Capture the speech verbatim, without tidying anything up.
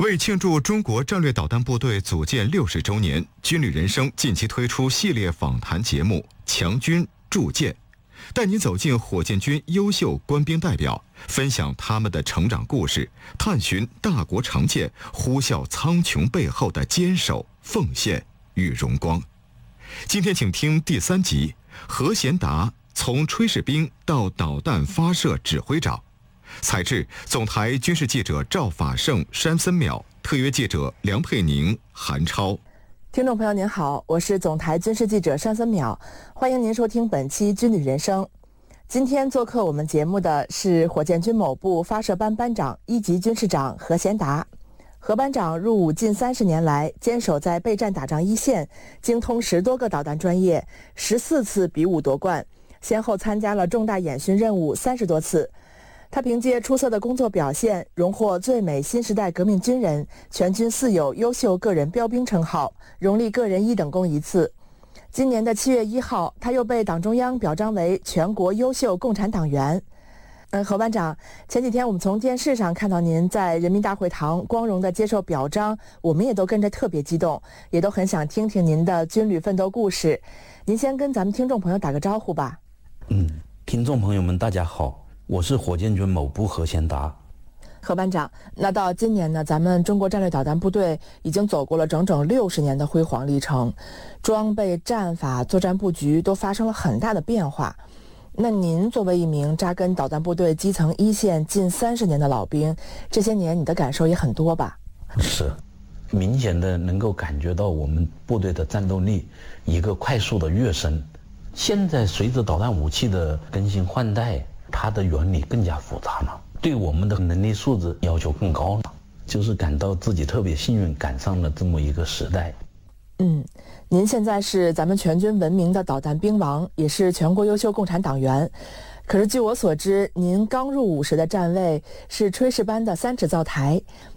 为庆祝中国战略导弹部队组建六十周年，军旅人生近期推出系列访谈节目《强军铸剑》，带您走进火箭军优秀官兵代表，分享他们的成长故事，探寻大国长剑呼啸苍穹背后的坚守、奉献与荣光。今天请听第三集，何贤达从炊事兵到导弹发射指挥长。采制总台军事记者赵法胜、山森淼，特约记者梁佩宁、韩超。 听众朋友您好，我是总台军事记者山森淼，欢迎您收听本期军旅人生。今天做客我们节目的是火箭军某部发射班班长、一级军事长何贤达。何班长入伍近三十年来，坚守在备战打仗一线，精通十多个导弹专业，十四次比武夺冠，先后参加了重大演训任务三十多次。他凭借出色的工作表现，荣获最美新时代革命军人、全军四有优秀个人标兵称号，荣立个人一等功一次。今年的七月一号，他又被党中央表彰为全国优秀共产党员。嗯，何班长，前几天我们从电视上看到您在人民大会堂光荣地接受表彰，我们也都跟着特别激动，也都很想听听您的军旅奋斗故事。您先跟咱们听众朋友打个招呼吧。 嗯，听众朋友们大家好，我是火箭军某部何贤达。 何班长，那到今年呢，咱们中国战略导弹部队已经走过了整整六十年的辉煌历程，装备、战法、作战布局都发生了很大的变化。那您作为一名扎根导弹部队基层一线近三十年的老兵，这些年你的感受也很多吧？ 是，明显的能够感觉到我们部队的战斗力一个快速的跃升。现在随着导弹武器的更新换代，它的原理更加复杂了，对我们的能力素质要求更高了，就是感到自己特别幸运，赶上了这么一个时代。 嗯，您现在是咱们全军闻名的导弹兵王，也是全国优秀共产党员。可是据我所知，您刚入伍时的站位是炊事班的三尺灶台，